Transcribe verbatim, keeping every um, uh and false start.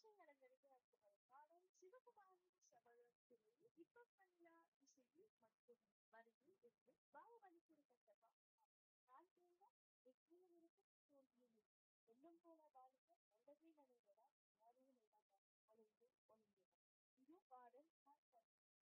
இசையரங்கருக்கு அடுத்த பாடல் சிவகுமாரின் சபதத்திலே இப்பல்லா இசையில் மற்றும் வரியில் இருந்து பாகுபலி குறிப்பிட்ட வாழ்க்கையில வெற்றியிலிருந்து தோல்வியில் எண்ணம் போல வாழ்க்கை நல்லதே நினைவிட யாரையும் இல்லாம அழிந்து ஒளிந்திடும் இது பாடல்